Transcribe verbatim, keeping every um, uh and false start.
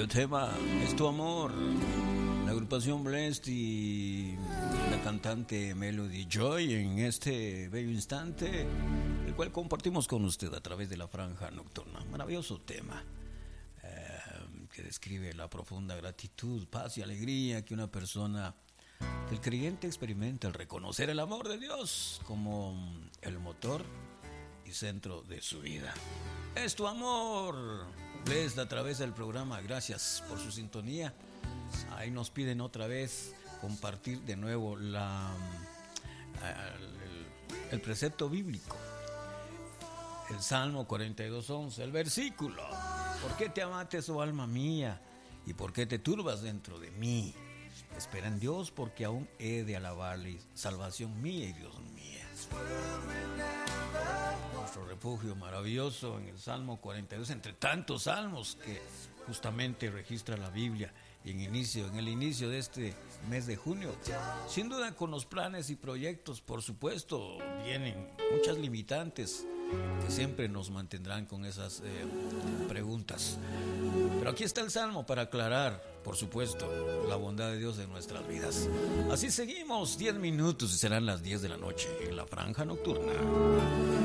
Bello tema, es tu amor. La agrupación Blessed y la cantante Melody Joy en este bello instante, el cual compartimos con usted a través de la franja nocturna. Maravilloso tema eh, que describe la profunda gratitud, paz y alegría que una persona, que el creyente experimenta al reconocer el amor de Dios como el motor y centro de su vida. Es tu amor. Blessed a través del programa, gracias por su sintonía. Ahí nos piden otra vez compartir de nuevo la, el, el precepto bíblico. El Salmo cuarenta y dos, once, el versículo. ¿Por qué te amates, oh alma mía? ¿Y por qué te turbas dentro de mí? Espera en Dios, porque aún he de alabarle, salvación mía y Dios mía. Nuestro refugio maravilloso en el Salmo cuarenta y dos, entre tantos salmos que justamente registra la Biblia. Y en, inicio, en el inicio de este mes de junio, sin duda con los planes y proyectos, por supuesto, vienen muchas limitantes que siempre nos mantendrán con esas eh, preguntas. Pero aquí está el Salmo para aclarar, por supuesto, la bondad de Dios en nuestras vidas. Así seguimos, diez minutos y serán las diez de la noche en la franja nocturna.